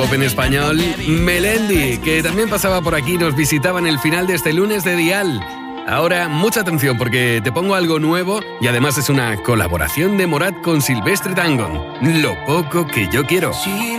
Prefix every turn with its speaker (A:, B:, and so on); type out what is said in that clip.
A: pop en español, Melendi, que también pasaba por aquí y nos visitaba en el final de este lunes de Dial. Ahora, mucha atención porque te pongo algo nuevo y además es una colaboración de Morat con Silvestre Dangond. Lo poco que yo quiero.